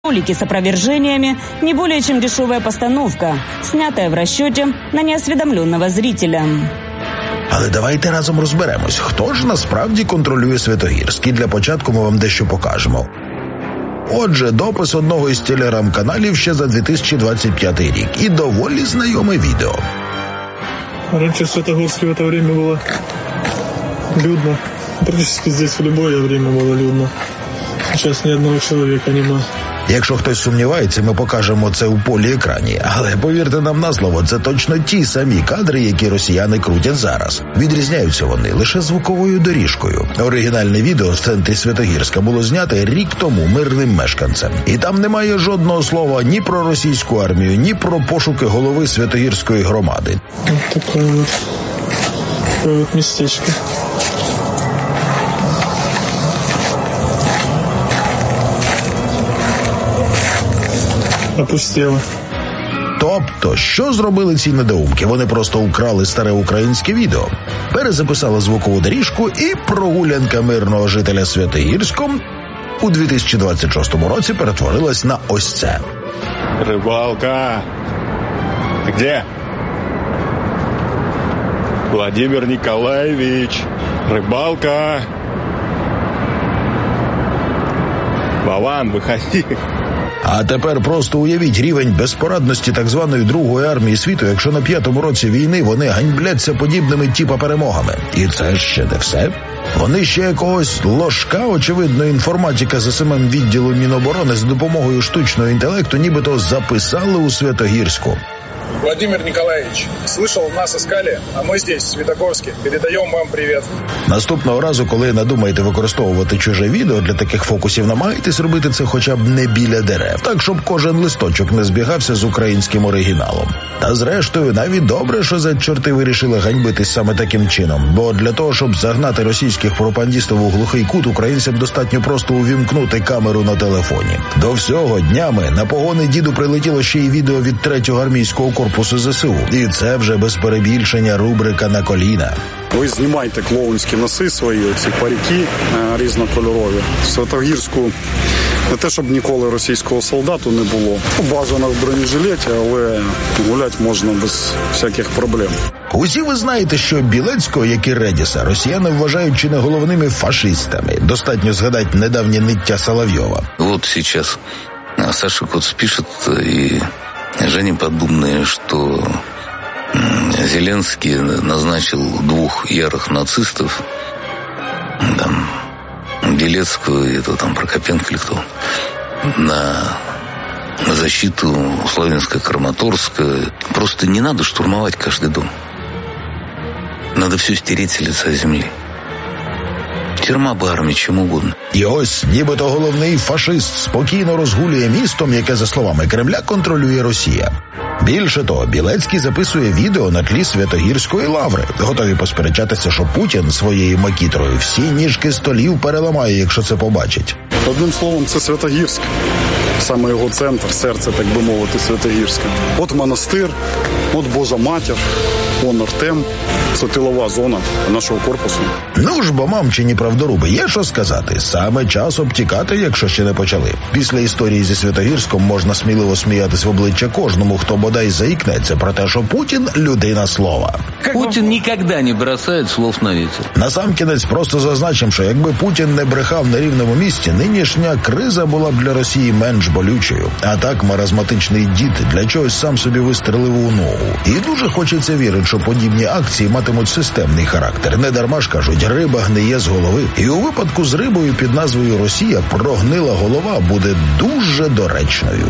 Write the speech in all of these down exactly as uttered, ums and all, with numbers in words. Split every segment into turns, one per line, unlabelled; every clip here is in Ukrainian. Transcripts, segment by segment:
Ролики с опровержениями – не более чем дешевая постановка, снятая в расчете на неосведомленного зрителя.
Але давайте разом розберемось, хто ж насправді контролює Святогірськ. І для початку ми вам дещо покажемо. Отже, допис одного із телеграм-каналів ще за дві тисячі двадцять п'ятий рік. І доволі знайоме відео.
Раньше в Святогорске в это время было людно. Практически здесь в любое время было людно. Сейчас ни одного человека нема.
Якщо хтось сумнівається, ми покажемо це у полі екрані. Але повірте нам на слово, це точно ті самі кадри, які росіяни крутять зараз. Відрізняються вони лише звуковою доріжкою. Оригінальне відео в центрі Святогірська було знято рік тому мирним мешканцем. І там немає жодного слова ні про російську армію, ні про пошуки голови Святогірської громади.
Ось таке от, таке от містечко. Опустіло.
Тобто, що зробили ці недоумки? Вони просто украли старе українське відео, перезаписали звукову доріжку, і прогулянка мирного жителя Святогірськом у дві тисячі двадцять шостому році перетворилась на ось це.
Рибалка! Ти де? Владимир Николаевич! Рибалка! Вован, виходи!
А тепер просто уявіть рівень безпорадності так званої Другої армії світу, якщо на п'ятому році війни вони ганьбляться подібними тіпа перемогами. І це ще не все. Вони ще якогось ложка, очевидно, інформатика з СММ відділу Міноборони з допомогою штучного інтелекту нібито записали у Святогірську.
Владимир Николаевич, слышал, нас искали, а мы здесь, в Светогорске. Передаем вам привет.
Наступного разу, коли надумаєте використовувати чуже відео для таких фокусів, намагайтесь робити це хоча б не біля дерев, так, щоб кожен листочок не збігався з українським оригіналом. Та зрештою, навіть добре, що зет-чорти вирішили ганьбитись саме таким чином, бо для того, щоб загнати російських пропагандистів у глухий кут, українцям достатньо просто увімкнути камеру на телефоні. До всього днями на погони діду прилетіло ще й відео від третього армійського корпусу ЗСУ. І це вже без перебільшення рубрика «На коліна».
Ви знімайте клоунські носи свої, оці парики різнокольорові. В Святогірську не те, щоб ніколи російського солдату не було. Бажано в бронежилеті, але гуляти можна без всяких проблем.
Усі ви знаєте, що Білецького, як і Редіса, росіяни вважають чи не головними фашистами. Достатньо згадати недавнє ниття Соловйова.
Вот сейчас Саша Коц пишет, и Женя Поддубная, что Зеленский назначил двух ярых нацистов, там, Белецкого и этого там Прокопенко или кто, на защиту Славянска-Краматорска. Просто не надо штурмовать каждый дом. Надо все стереть с лица земли. Тюрма, армія, чим угодно.
І ось, нібито головний фашист спокійно розгулює містом, яке, за словами Кремля, контролює Росія. Більше того, Білецький записує відео на тлі Святогірської лаври. Готові посперечатися, що Путін своєю макітрою всі ніжки столів переламає, якщо це побачить.
Одним словом, це Святогірськ. Саме його центр, серце, так би мовити, Святогірська. От монастир, от Божа Матір, он Артем. Це тилова зона нашого корпусу.
Ну ж бо, мамчині правдоруби, є що сказати. Саме час обтікати, якщо ще не почали. Після історії зі Святогірськом можна сміливо сміятись в обличчя кожному, хто бодай заікнеться про те, що Путін – людина слова.
Путін ніколи не бросає слов на вітер.
Насамкінець просто зазначимо, що якби Путін не брехав на рівному місці, нинішня криза була б для Росії менш болючою. А так маразматичний дід для чогось сам собі вистрелив у ногу. І дуже хочеться вірити, що подібні акції матимуть системний характер. Недарма ж кажуть, риба гниє з голови. І у випадку з рибою під назвою Росія прогнила голова буде дуже доречною.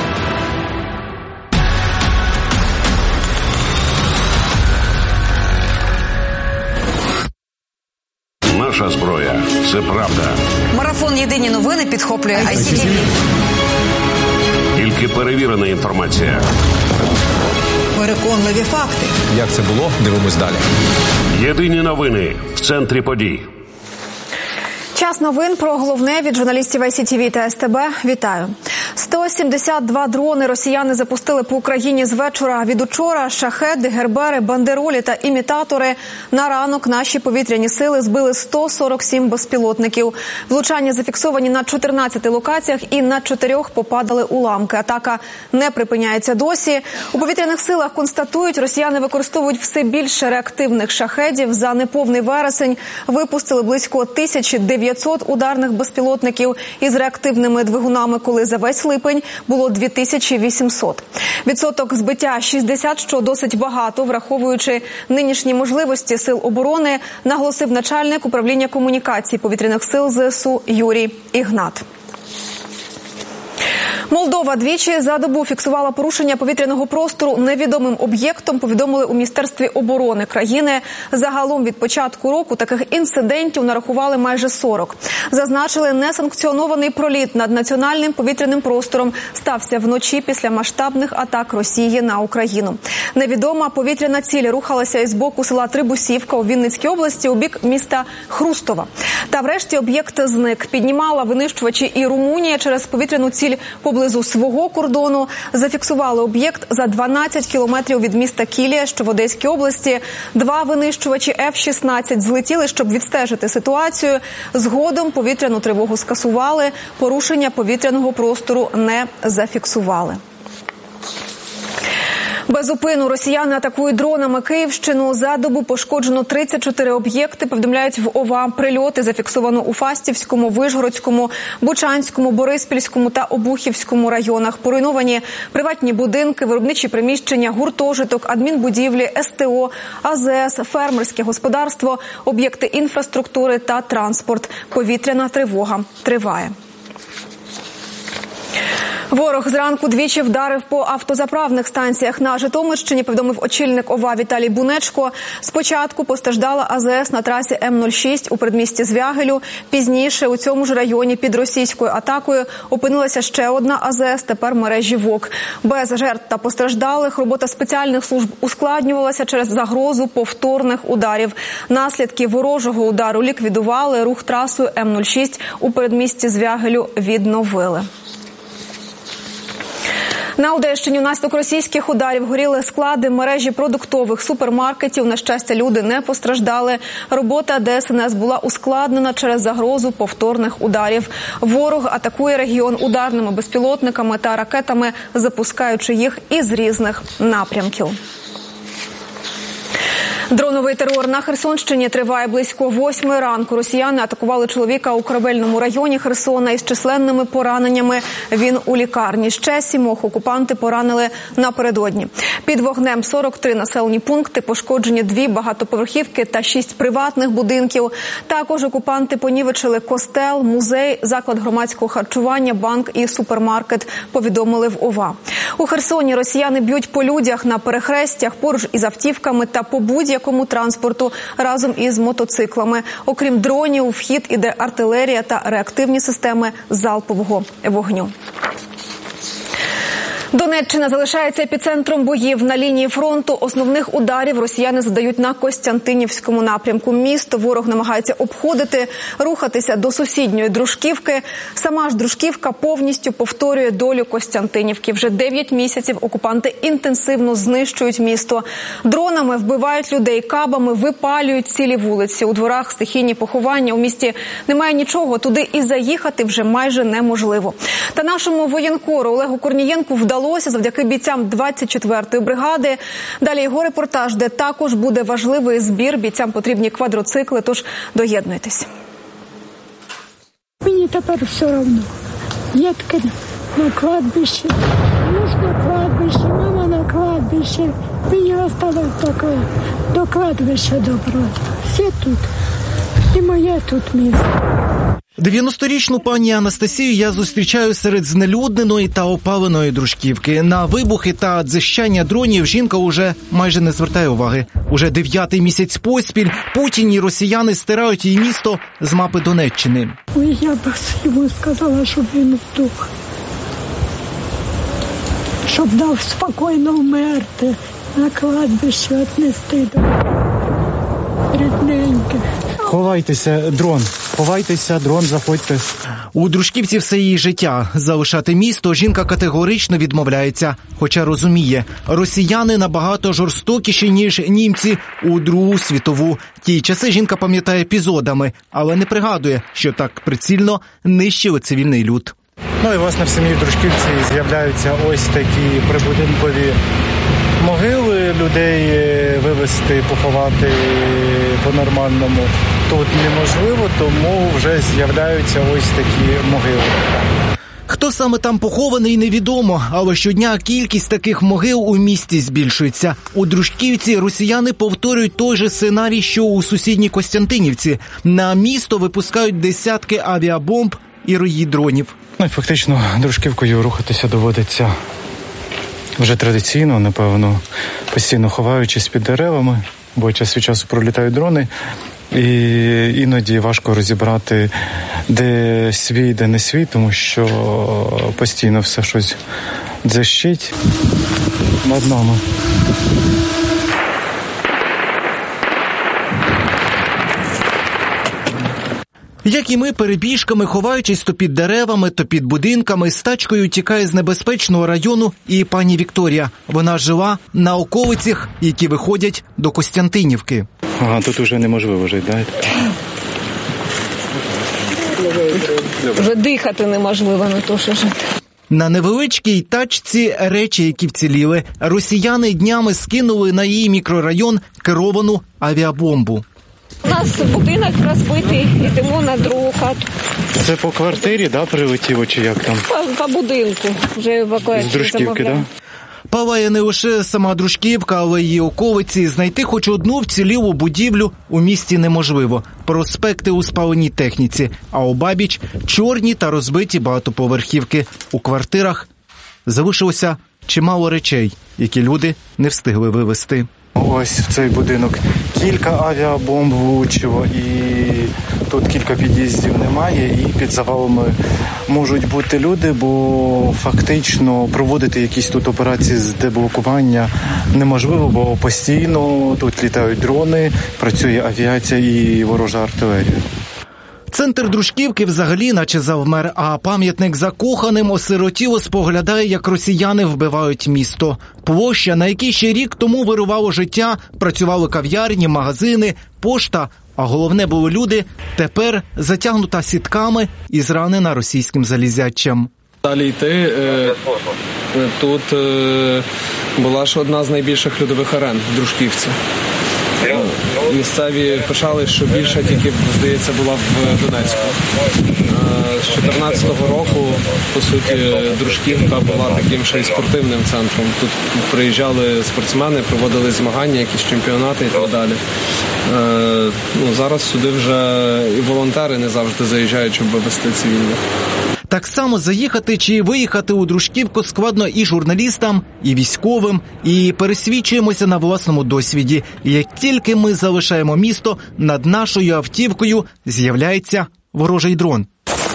Наша зброя – це правда.
Марафон «Єдині новини» підхоплює ай сі ті ві.
Тільки перевірена інформація.
Переконливі факти.
Як це було? Дивимось далі.
Єдині новини в центрі подій.
Час новин про головне від журналістів ай сі ті ві та ес те бе. Вітаю. сто сімдесят два дрони росіяни запустили по Україні з вечора. Від учора шахеди, гербери, бандеролі та імітатори. На ранок наші повітряні сили збили сто сорок сім безпілотників. Влучання зафіксовані на чотирнадцяти локаціях і на чотирьох попадали уламки. Атака не припиняється досі. У повітряних силах констатують, росіяни використовують все більше реактивних шахедів. За неповний вересень випустили близько тисяча дев'ятсот ударних безпілотників із реактивними двигунами, коли за весь липень було дві тисячі вісімсот. Відсоток збиття шістдесят, що досить багато, враховуючи нинішні можливості сил оборони, наголосив начальник управління комунікацій повітряних сил ЗСУ Юрій Ігнат. Молдова двічі за добу фіксувала порушення повітряного простору невідомим об'єктом, повідомили у Міністерстві оборони країни. Загалом від початку року таких інцидентів нарахували майже сорок. Зазначили, несанкціонований проліт над національним повітряним простором стався вночі після масштабних атак Росії на Україну. Невідома повітряна ціль рухалася із боку села Трибусівка у Вінницькій області у бік міста Хрустова. Та врешті об'єкт зник. Піднімала винищувачі і Румунія через повітряну ціль поблизу свого кордону. Зафіксували об'єкт за дванадцять кілометрів від міста Кілія, що в Одеській області. Два винищувачі еф шістнадцять злетіли, щоб відстежити ситуацію. Згодом повітряну тривогу скасували, порушення повітряного простору не зафіксували. Без упину росіяни атакують дронами Київщину. За добу пошкоджено тридцять чотири об'єкти, повідомляють в ОВА. Прильоти зафіксовано у Фастівському, Вишгородському, Бучанському, Бориспільському та Обухівському районах. Поруйновані приватні будинки, виробничі приміщення, гуртожиток, адмінбудівлі, ес те о, а зе ес, фермерське господарство, об'єкти інфраструктури та транспорт. Повітряна тривога триває. Ворог зранку двічі вдарив по автозаправних станціях на Житомирщині, повідомив очільник ОВА Віталій Бунечко. Спочатку постраждала а зе ес на трасі ем нуль шість у передмісті Звягелю. Пізніше у цьому ж районі під російською атакою опинилася ще одна а зе ес, тепер мережі ВОК. Без жертв та постраждалих робота спеціальних служб ускладнювалася через загрозу повторних ударів. Наслідки ворожого удару ліквідували, рух трасою ем нуль шість у передмісті Звягелю відновили. На Одещині внаслідок російських ударів горіли склади мережі продуктових супермаркетів. На щастя, люди не постраждали. Робота де ес ен ес була ускладнена через загрозу повторних ударів. Ворог атакує регіон ударними безпілотниками та ракетами, запускаючи їх із різних напрямків. Дроновий терор на Херсонщині триває близько восьмої ранку. Росіяни атакували чоловіка у Корабельному районі Херсона із численними пораненнями. Він у лікарні. Ще сімох окупанти поранили напередодні. Під вогнем сорок три населені пункти, пошкоджені дві багатоповерхівки та шість приватних будинків. Також окупанти понівечили костел, музей, заклад громадського харчування, банк і супермаркет, повідомили в ОВА. У Херсоні росіяни б'ють по людях на перехрестях, поруч із автівками та по будь-якому транспорту разом із мотоциклами. Окрім дронів, в хід іде артилерія та реактивні системи залпового вогню. Донеччина залишається епіцентром боїв. На лінії фронту основних ударів росіяни задають на Костянтинівському напрямку. Місто ворог намагається обходити, рухатися до сусідньої Дружківки. Сама ж Дружківка повністю повторює долю Костянтинівки. Вже дев'ять місяців окупанти інтенсивно знищують місто. Дронами вбивають людей, кабами випалюють цілі вулиці. У дворах стихійні поховання. У місті немає нічого, туди і заїхати вже майже неможливо. Та нашому воєнкору Олегу Корнієнку вдалося завдяки бійцям двадцять четвертої бригади. Далі його репортаж, де також буде важливий збір. Бійцям потрібні квадроцикли, тож доєднуйтесь.
Мені тепер все одно. Я таке на кладбище, муж на кладбище, мама на кладбище. Мені осталось таке до кладбища добро. Всі тут. І моє тут місце.
дев'яносторічну пані Анастасію я зустрічаю серед знелюдненої та опаленої Дружківки. На вибухи та дзищання дронів жінка уже майже не звертає уваги. Уже дев'ятий місяць поспіль Путін і росіяни стирають її місто з мапи Донеччини.
Ой, я б йому сказала, щоб він здох. Щоб дав спокійно вмерти, на кладбище віднести до рідненьких.
Ховайтеся, дрон. Ховайтеся, дрон, заходьте.
У Дружківці все її життя. Залишати місто жінка категорично відмовляється, хоча розуміє, росіяни набагато жорстокіші, ніж німці у Другу світову. Ті часи жінка пам'ятає епізодами, але не пригадує, що так прицільно нищили цивільний люд.
Ну і, власне, в самій Дружківці з'являються ось такі прибудинкові могили, людей вивезти, поховати по-нормальному тут неможливо, тому вже з'являються ось такі могили.
Хто саме там похований, невідомо, але щодня кількість таких могил у місті збільшується. У Дружківці росіяни повторюють той же сценарій, що у сусідній Костянтинівці. На місто випускають десятки авіабомб і рої дронів.
Ну, фактично, Дружківкою рухатися доводиться вже традиційно, напевно, постійно ховаючись під деревами, бо час від часу пролітають дрони, і іноді важко розібрати, де свій, де не свій, тому що постійно все щось дзищить над нами.
Як і ми, перебіжками, ховаючись то під деревами, то під будинками, з тачкою тікає з небезпечного району і пані Вікторія. Вона жила на околицях, які виходять до Костянтинівки.
Ага, тут уже неможливо жити, так?
Вже дихати неможливо, не то що жити.
На невеличкій тачці речі, які вціліли. Росіяни днями скинули на її мікрорайон керовану авіабомбу.
У нас будинок розбитий, йдемо на другу хату.
Це по квартирі, да, прилетіло, чи як там?
По, по будинку. Вже евакуацію
з Дружківки, так? Да?
Палає не лише сама Дружківка, але й її околиці. Знайти хоч одну вцілілу будівлю у місті неможливо. Проспекти у спаленій техніці, а обабіч – чорні та розбиті багатоповерхівки. У квартирах залишилося чимало речей, які люди не встигли вивезти.
Ось в цей будинок кілька авіабомб влучило, і тут кілька під'їздів немає, і під завалами можуть бути люди, бо фактично проводити якісь тут операції з деблокування неможливо, бо постійно тут літають дрони, працює авіація і ворожа артилерія.
Центр Дружківки взагалі наче завмер, а пам'ятник закоханим осиротіло споглядає, як росіяни вбивають місто. Площа, на якій ще рік тому вирувало життя, працювали кав'ярні, магазини, пошта, а головне були люди, тепер затягнута сітками і зранена російським залізячем.
Далі йти, тут була ж одна з найбільших льодових арен в Дружківці. Місцеві пишали, що більше тільки, здається, була в Донецьку. З чотирнадцятого року, по суті, Дружківка була таким ще й спортивним центром. Тут приїжджали спортсмени, проводили змагання, якісь чемпіонати і так далі. Ну, зараз сюди вже і волонтери не завжди заїжджають, щоб вивезти цивільних.
Так само заїхати чи виїхати у Дружківку складно і журналістам, і військовим, і пересвідчуємося на власному досвіді. І як тільки ми залишаємо місто, над нашою автівкою з'являється ворожий дрон.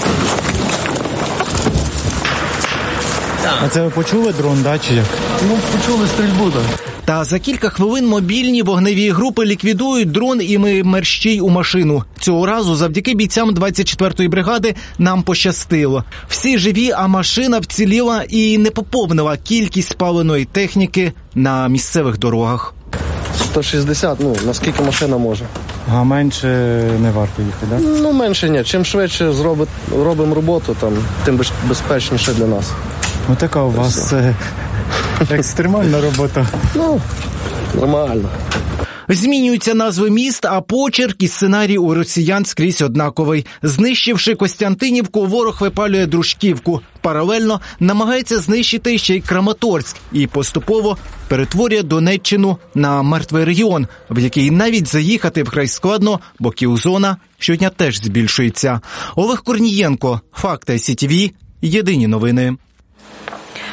А це ви почули дрон, да, чи як?
Ну, почули стрільбу, так.
Та за кілька хвилин мобільні вогневі групи ліквідують дрон і ми мерщій у машину. Цього разу завдяки бійцям двадцять четвертої бригади нам пощастило. Всі живі, а машина вціліла і не поповнила кількість спаленої техніки на місцевих дорогах.
сто шістдесят, ну, наскільки машина може.
А менше не варто їхати, так? Да?
Ну, менше ні. Чим швидше зробить, робимо роботу, там, тим безпечніше для нас.
Ну, така у вас е, екстремальна робота.
Ну, нормально.
Змінюються назви міст, а почерк і сценарій у росіян скрізь однаковий. Знищивши Костянтинівку, ворог випалює Дружківку. Паралельно намагається знищити ще й Краматорськ і поступово перетворює Донеччину на мертвий регіон, в який навіть заїхати вкрай складно, бо кілзона щодня теж збільшується. Олег Корнієнко, Факти ай сі ті ві, єдині новини.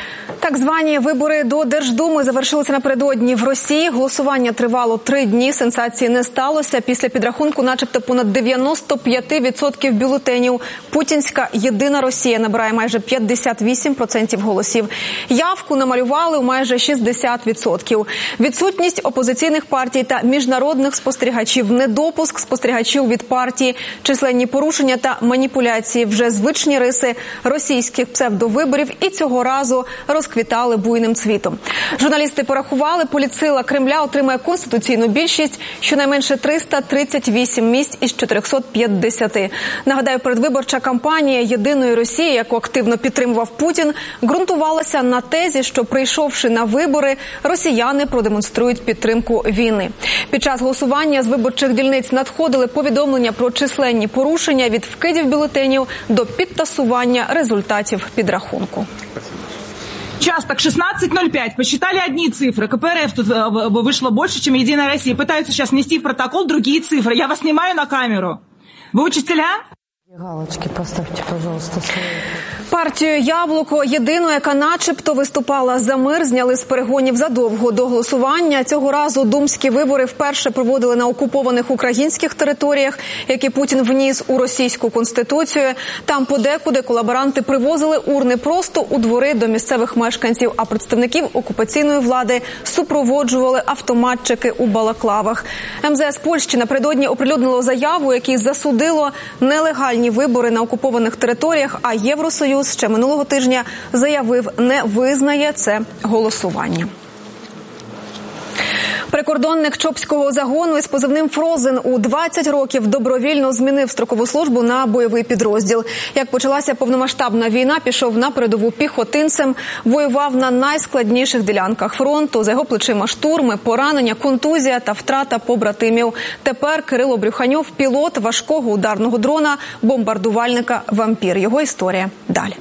Так звані вибори до Держдуми завершилися напередодні в Росії. Голосування тривало три дні. Сенсації не сталося. Після підрахунку начебто понад дев'яносто п'ять відсотків бюлетенів. Путінська «Єдина Росія» набирає майже п'ятдесят вісім відсотків голосів. Явку намалювали у майже шістдесят відсотків. Відсутність опозиційних партій та міжнародних спостерігачів, недопуск спостерігачів від партії, численні порушення та маніпуляції – вже звичні риси російських псевдовиборів і цього разу розквітали буйним цвітом. Журналісти порахували, політсила Кремля отримає конституційну більшість щонайменше триста тридцять вісім місць із чотирьохсот п'ятдесяти. Нагадаю, передвиборча кампанія «Єдиної Росії», яку активно підтримував Путін, ґрунтувалася на тезі, що, прийшовши на вибори, росіяни продемонструють підтримку війни. Під час голосування з виборчих дільниць надходили повідомлення про численні порушення від вкидів бюлетенів до підтасування результатів підрахунку.
Участок шестнадцать ноль пять. Посчитали одни цифры. ка пэ эр эф тут вышло больше, чем «Единая Россия». Пытаются сейчас внести в протокол другие цифры. Я вас снимаю на камеру. Вы учителя?
Галочки поставьте, пожалуйста, свои.
Партію «Яблуко», єдину, яка начебто виступала за мир, зняли з перегонів задовго до голосування. Цього разу думські вибори вперше проводили на окупованих українських територіях, які Путін вніс у російську конституцію. Там подекуди колаборанти привозили урни просто у двори до місцевих мешканців, а представників окупаційної влади супроводжували автоматчики у балаклавах. ем зе ес Польщі напередодні оприлюднило заяву, у якій засудило нелегальні вибори на окупованих територіях, а Євросоюз ще минулого тижня заявив, не визнає це голосування. Прикордонник Чопського загону із позивним «Фрозен» у двадцять років добровільно змінив строкову службу на бойовий підрозділ. Як почалася повномасштабна війна, пішов на передову піхотинцем, воював на найскладніших ділянках фронту. За його плечима штурми, поранення, контузія та втрата побратимів. Тепер Кирило Брюханьов – пілот важкого ударного дрона, бомбардувальника «Вампір». Його історія далі.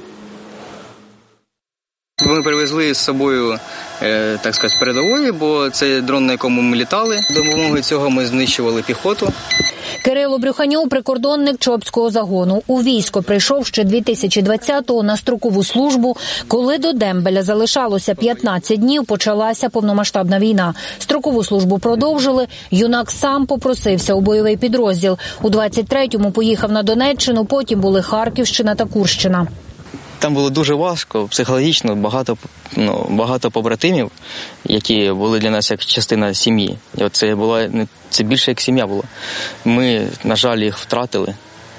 Ми привезли з собою, так сказати, передової, бо це дрон, на якому ми літали. За допомогою цього ми знищували піхоту.
Кирило Брюханьов – прикордонник Чопського загону. У військо прийшов ще дві тисячі двадцятого на строкову службу. Коли до дембеля залишалося п'ятнадцять днів, почалася повномасштабна війна. Строкову службу продовжили. Юнак сам попросився у бойовий підрозділ. У двадцять третьому поїхав на Донеччину, потім були Харківщина та Курщина.
Там було дуже важко, психологічно, багато, ну, багато побратимів, які були для нас як частина сім'ї. І от це, була, це більше як сім'я була. Ми, на жаль, їх втратили.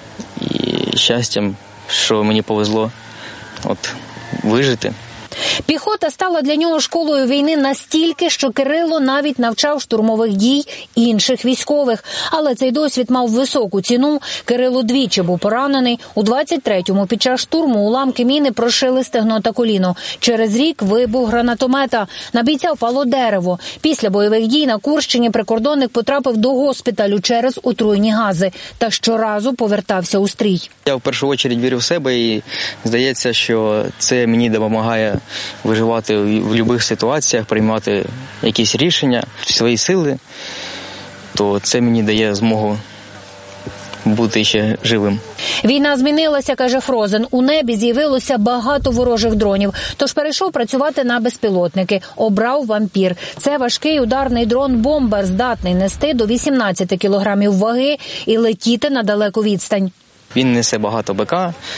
І щастям, що мені повезло от, вижити.
Піхота стала для нього школою війни настільки, що Кирило навіть навчав штурмових дій інших військових. Але цей досвід мав високу ціну. Кирило двічі був поранений. У двадцять третьому під час штурму уламки міни прошили стегно та коліно. Через рік вибух гранатомета. На бійця впало дерево. Після бойових дій на Курщині прикордонник потрапив до госпіталю через отруйні гази. Та щоразу повертався у стрій.
Я в першу чергу вірю в себе і здається, що це мені допомагає виживати в будь-яких ситуаціях, приймати якісь рішення, свої сили, то це мені дає змогу бути ще живим.
Війна змінилася, каже Фрозен. У небі з'явилося багато ворожих дронів. Тож перейшов працювати на безпілотники. Обрав «Вампір». Це важкий ударний дрон-бомбер, здатний нести до вісімнадцяти кілограмів ваги і летіти на далеку відстань.
Він несе багато БК,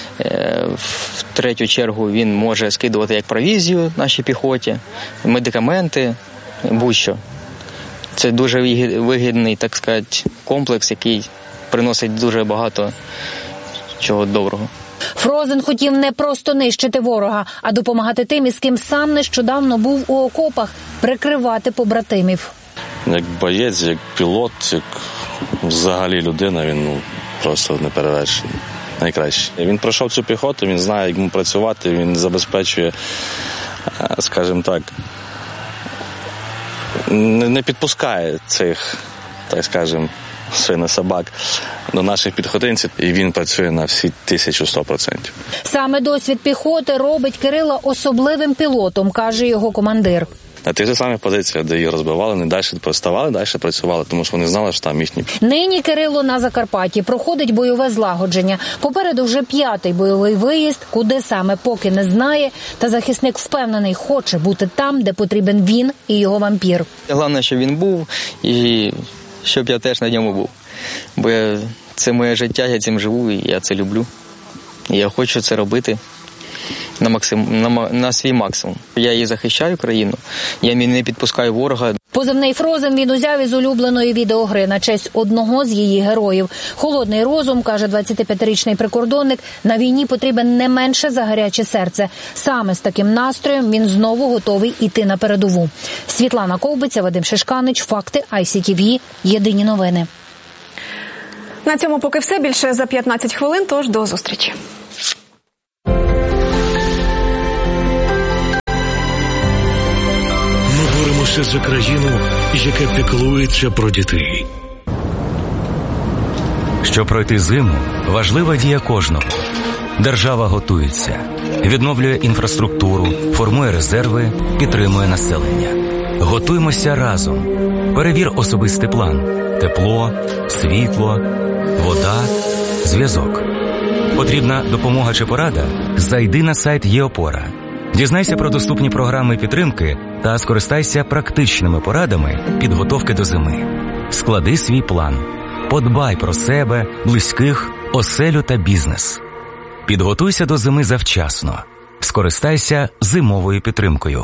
в третю чергу він може скидувати як провізію нашій піхоті, медикаменти, будь-що. Це дуже вигідний, так сказати, комплекс, який приносить дуже багато чого доброго.
Фрозен хотів не просто нищити ворога, а допомагати тим, із ким сам нещодавно був у окопах, прикривати побратимів.
Як боєць, як пілот, як взагалі людина, він ну, просто неперевершений, найкращий. Він пройшов цю піхоту, він знає, як йому працювати, він забезпечує, скажімо так, не підпускає цих, так скажемо, свинособак до наших підходинців, і він працює на всі тисячу сто процентів.
Саме досвід піхоти робить Кирила особливим пілотом, каже його командир.
На тих же самих позиціях, де їх розбивали, не далі проставали, далі працювали, тому що вони знали, що там їхні.
Нині Кирило на Закарпатті проходить бойове злагодження. Попереду вже п'ятий бойовий виїзд, куди саме поки не знає, та захисник впевнений, хоче бути там, де потрібен він і його вампір.
Головне, щоб він був і щоб я теж на ньому був. Бо я, це моє життя, я цим живу і я це люблю. І я хочу це робити на, максим, на, на свій максимум. Я її захищаю, країну, я не підпускаю ворога.
Позивний «Фрозен» він узяв із улюбленої відеогри на честь одного з її героїв. Холодний розум, каже двадцятип'ятирічний прикордонник, на війні потрібен не менше за гаряче серце. Саме з таким настроєм він знову готовий іти на передову. Світлана Ковбиця, Вадим Шишканич, Факти, ай сі ті ві, Єдині новини.
На цьому поки все. Більше за п'ятнадцять хвилин, тож до зустрічі.
Ми боремося за країну, яка піклується про дітей.
Щоб пройти зиму, важлива дія кожного. Держава готується, відновлює інфраструктуру, формує резерви, підтримує населення. Готуймося разом. Перевір особистий план. Тепло, світло, вода, зв'язок. Потрібна допомога чи порада? Зайди на сайт ЄОпора. Дізнайся про доступні програми підтримки та скористайся практичними порадами підготовки до зими. Склади свій план. Подбай про себе, близьких, оселю та бізнес. Підготуйся до зими завчасно. Скористайся зимовою підтримкою.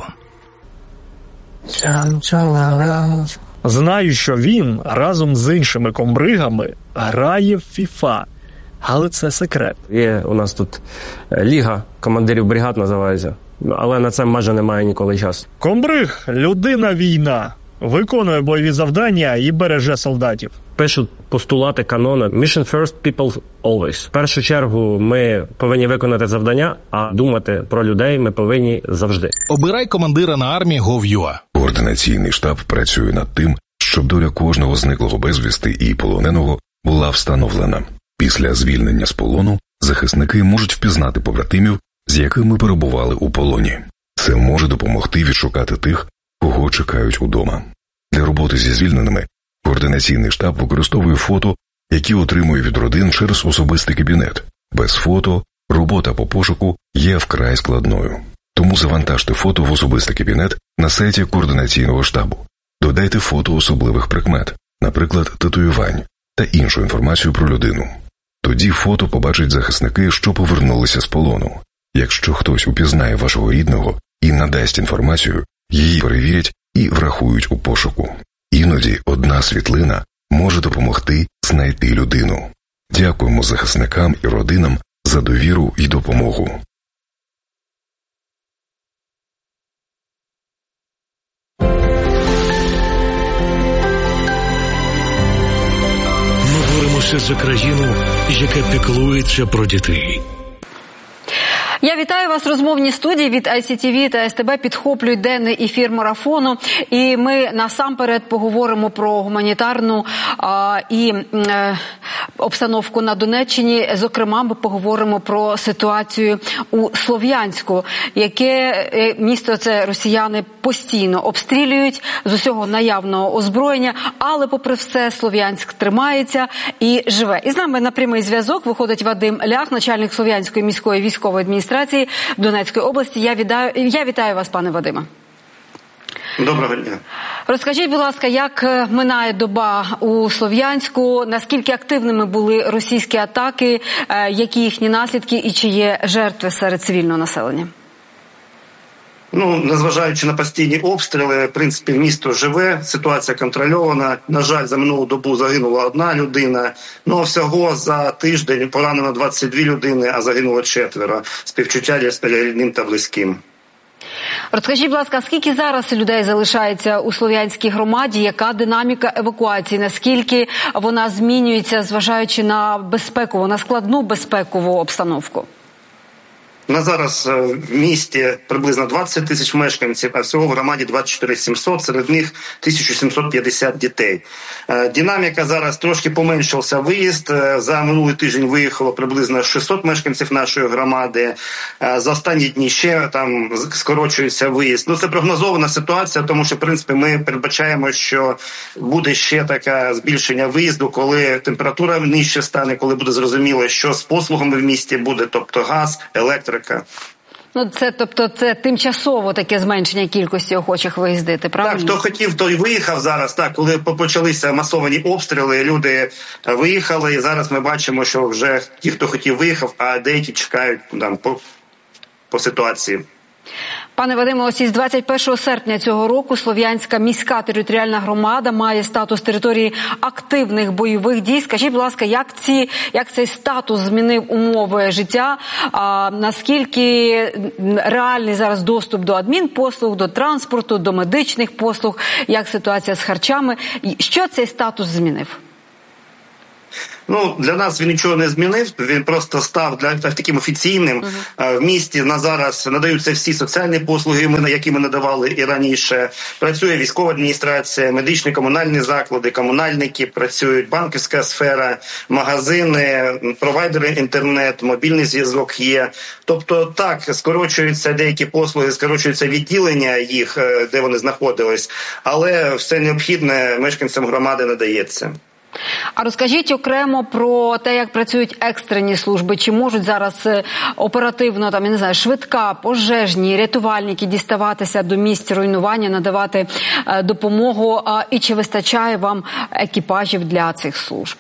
Знаю, що він разом з іншими комбригами грає в фіфа. Але це секрет.
Є у нас тут ліга командирів бригад називається. Але на це майже немає ніколи часу.
Комбриг – людина-війна. Виконує бойові завдання і береже солдатів.
Пишуть постулати канону «Mission first, people always». В першу чергу ми повинні виконати завдання, а думати про людей ми повинні завжди.
Обирай командира на армії точка гов точка ю а.
Координаційний штаб працює над тим, щоб доля кожного зниклого безвісти і полоненого була встановлена. Після звільнення з полону захисники можуть впізнати побратимів, з якими перебували у полоні. Це може допомогти відшукати тих, кого чекають удома. Для роботи зі звільненими координаційний штаб використовує фото, які отримує від родин через особистий кабінет. Без фото робота по пошуку є вкрай складною. Тому завантажте фото в особистий кабінет на сайті координаційного штабу. Додайте фото особливих прикмет, наприклад, татуювань та іншу інформацію про людину. Тоді фото побачать захисники, що повернулися з полону. Якщо хтось упізнає вашого рідного і надасть інформацію, її перевірять і врахують у пошуку. Іноді одна світлина може допомогти знайти людину. Дякуємо захисникам і родинам за довіру і допомогу.
Ми боремося за країну, яка піклується про дітей.
Я вітаю вас. Розмовні студії від ай сі ті ві та ес те бе підхоплюють денний ефір марафону. І ми насамперед поговоримо про гуманітарну а, і е, обстановку на Донеччині. Зокрема, ми поговоримо про ситуацію у Слов'янську, яке е, місто це росіяни постійно обстрілюють з усього наявного озброєння. Але, попри все, Слов'янськ тримається і живе. І з нами на прямий зв'язок виходить Вадим Лях, начальник Слов'янської міської військової адміністрації Донецької області. Я вітаю, я вітаю вас, пане Вадиме.
Доброго дня.
Розкажіть, будь ласка, як минає доба у Слов'янську, наскільки активними були російські атаки, які їхні наслідки і чи є жертви серед цивільного населення?
Ну, незважаючи на постійні обстріли, в принципі, місто живе, ситуація контрольована. На жаль, за минулу добу загинула одна людина. Ну, всього за тиждень поранено двадцять дві людини, а загинуло четверо. Співчуття рідним та близьким.
Розкажіть, будь ласка, скільки зараз людей залишається у Слов'янській громаді? Яка динаміка евакуації? Наскільки вона змінюється, зважаючи на безпекову, на складну безпекову обстановку?
На зараз в місті приблизно двадцять тисяч мешканців, а всього в громаді двадцять чотири тисячі сімсот, серед них тисяча сімсот п'ятдесят дітей. Динаміка зараз трошки поменшився виїзд. За минулий тиждень виїхало приблизно шістсот мешканців нашої громади. За останні дні ще там скорочується виїзд. Ну, це прогнозована ситуація, тому що, в принципі, ми передбачаємо, що буде ще таке збільшення виїзду, коли температура нижче стане, коли буде зрозуміло, що з послугами в місті буде, тобто газ, електрика.
Ну, це, тобто, це тимчасово таке зменшення кількості охочих виїздити, правильно?
Так, хто хотів, той виїхав зараз. Так, коли почалися масовані обстріли, люди виїхали, і зараз ми бачимо, що вже ті, хто хотів, виїхав, а деякі чекають там по, по ситуації.
Пане Вадиме, ось із двадцять першого серпня цього року Слов'янська міська територіальна громада має статус території активних бойових дій. Скажіть, будь ласка, як ці, як цей статус змінив умови життя? А, наскільки реальний зараз доступ до адмінпослуг, до транспорту, до медичних послуг? Як ситуація з харчами? Що цей статус змінив?
Ну, для нас він нічого не змінив, він просто став для таким офіційним. Uh-huh. В місті на зараз надаються всі соціальні послуги, які ми надавали і раніше. Працює військова адміністрація, медичні комунальні заклади, комунальники, працюють банківська сфера, магазини, провайдери інтернет, мобільний зв'язок є. Тобто так, скорочуються деякі послуги, скорочуються відділення їх, де вони знаходились, але все необхідне мешканцям громади надається.
А розкажіть окремо про те, як працюють екстрені служби. Чи можуть зараз оперативно, там, я не знаю, швидка, пожежні, рятувальники діставатися до місць руйнування, надавати допомогу? І чи вистачає вам екіпажів для цих служб?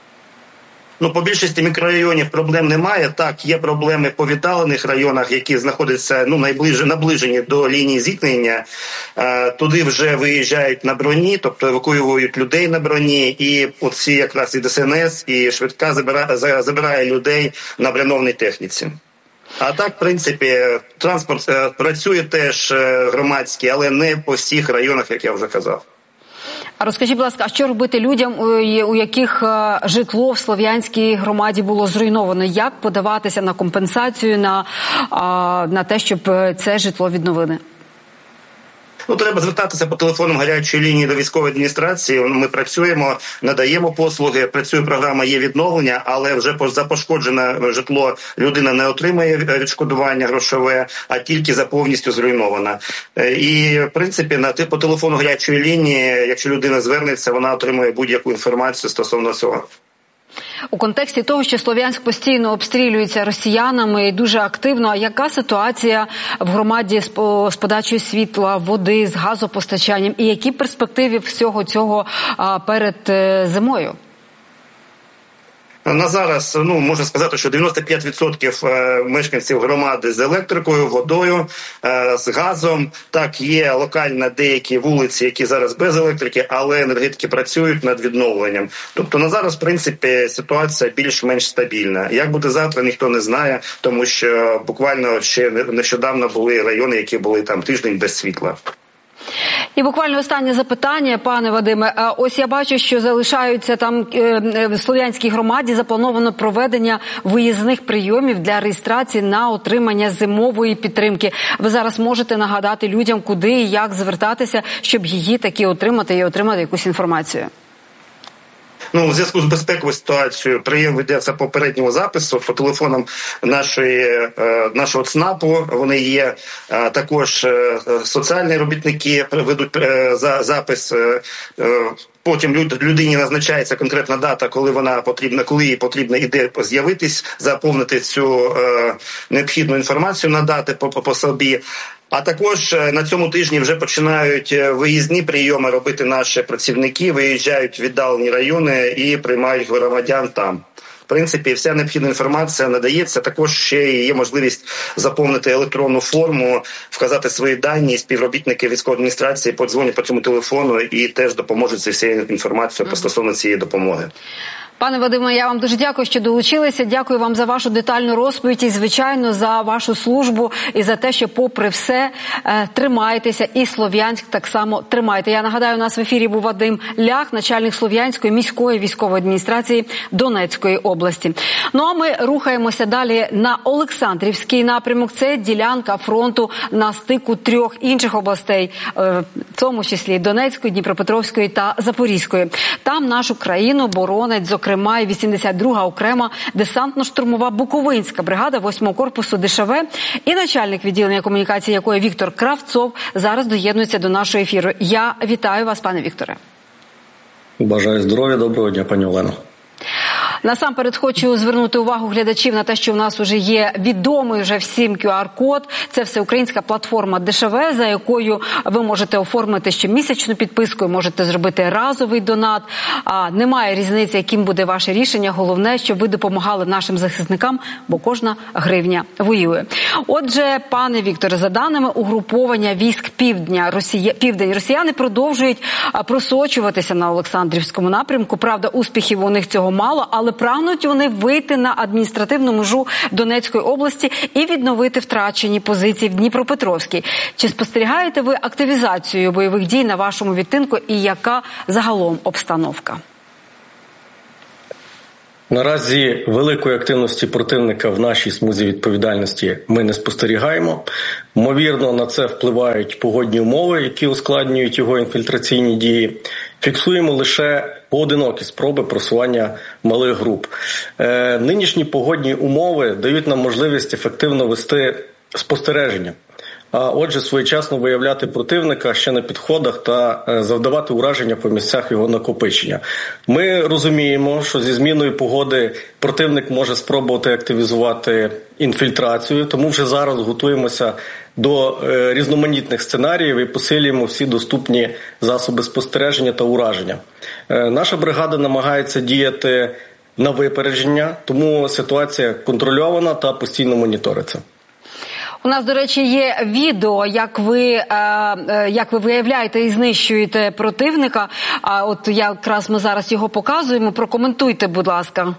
Ну, по більшості мікрорайонів проблем немає. Так, є проблеми по віддалених районах, які знаходяться ну, найближче, наближені до лінії зіткнення. Е, туди вже виїжджають на броні, тобто евакуюють людей на броні. І оці якраз і ДСНС, і швидка забирає, забирає людей на броньованій техніці. А так, в принципі, транспорт е, працює теж громадський, але не по всіх районах, як я вже казав.
А розкажіть, будь ласка, а що робити людям, у яких житло в Слов'янській громаді було зруйновано? Як подаватися на компенсацію, на, на те, щоб це житло відновили?
Ну, треба звертатися по телефонам гарячої лінії до військової адміністрації. Ми працюємо, надаємо послуги, працює програма «Є відновлення», але вже за пошкоджене житло людина не отримає відшкодування грошове, а тільки за повністю зруйнована. І, в принципі, на по телефону гарячої лінії, якщо людина звернеться, вона отримує будь-яку інформацію стосовно цього.
У контексті того, що Слов'янськ постійно обстрілюється росіянами і дуже активно, а яка ситуація в громаді з подачею світла, води, з газопостачанням і які перспективи всього цього перед зимою?
На зараз, ну, можна сказати, що дев'яносто п'ять відсотків мешканців громади з електрикою, водою, з газом. Так, є локально деякі вулиці, які зараз без електрики, але енергетики працюють над відновленням. Тобто на зараз, в принципі, ситуація більш-менш стабільна. Як буде завтра, ніхто не знає, тому що буквально ще нещодавно були райони, які були там тиждень без світла.
І буквально останнє запитання, пане Вадиме. Ось я бачу, що залишаються там в Слов'янській громаді заплановано проведення виїзних прийомів для реєстрації на отримання зимової підтримки. Ви зараз можете нагадати людям, куди і як звертатися, щоб її таки отримати і отримати якусь інформацію?
Ну, у зв'язку з безпековою ситуацією прийом ведеться по попередньому запису по телефонам нашої, нашого ЦНАПу. Вони є також соціальні робітники, ведуть запис. Потім людині назначається конкретна дата, коли вона потрібна, коли їй потрібно іде з'явитись, заповнити цю необхідну інформацію, надати по, по собі. А також на цьому тижні вже починають виїзні прийоми робити наші працівники, виїжджають в віддалені райони і приймають громадян там. В принципі, вся необхідна інформація надається. Також ще є можливість заповнити електронну форму, вказати свої дані, співробітники військової адміністрації подзвонять по цьому телефону і теж допоможуть зі всією інформацією стосовно цієї допомоги.
Пане Вадиме, я вам дуже дякую, що долучилися. Дякую вам за вашу детальну розповідь і, звичайно, за вашу службу і за те, що попри все тримаєтеся, і Слов'янськ так само тримаєте. Я нагадаю, у нас в ефірі був Вадим Лях, начальник Слов'янської міської військової адміністрації Донецької області. Ну а ми рухаємося далі на Олександрівський напрямок. Це ділянка фронту на стику трьох інших областей, в тому числі Донецької, Дніпропетровської та Запорізької. Там нашу країну боронить, зокрема, і вісімдесят друга окрема десантно-штурмова Буковинська бригада восьмого корпусу ДШВ. І начальник відділення комунікації якої Віктор Кравцов зараз доєднується до нашого ефіру. Я вітаю вас, пане Вікторе.
Бажаю здоров'я, доброго дня, пані Олено.
Насамперед хочу звернути увагу глядачів на те, що в нас вже є відомий вже всім ку ар-код. Це всеукраїнська платформа ДШВ, за якою ви можете оформити щомісячну підписку, можете зробити разовий донат. А немає різниці, яким буде ваше рішення. Головне, щоб ви допомагали нашим захисникам, бо кожна гривня воює. Отже, пане Вікторе, за даними угруповання військ Півдня, Росія... Південь, росіяни продовжують просочуватися на Олександрівському напрямку. Правда, успіхів у них цього мало, але прагнуть вони вийти на адміністративну межу Донецької області і відновити втрачені позиції в Дніпропетровській. Чи спостерігаєте ви активізацію бойових дій на вашому відтинку і яка загалом обстановка?
Наразі великої активності противника в нашій смузі відповідальності ми не спостерігаємо. Ймовірно, на це впливають погодні умови, які ускладнюють його інфільтраційні дії. Фіксуємо лише поодинокі спроби просування малих груп. Е, нинішні погодні умови дають нам можливість ефективно вести спостереження, а отже своєчасно виявляти противника ще на підходах та завдавати ураження по місцях його накопичення. Ми розуміємо, що зі зміною погоди противник може спробувати активізувати інфільтрацію, тому вже зараз готуємося до різноманітних сценаріїв і посилюємо всі доступні засоби спостереження та ураження. Наша бригада намагається діяти на випередження, тому ситуація контрольована та постійно моніториться.
У нас, до речі, є відео, як ви, як ви виявляєте і знищуєте противника. А от якраз ми зараз його показуємо. Прокоментуйте, будь ласка.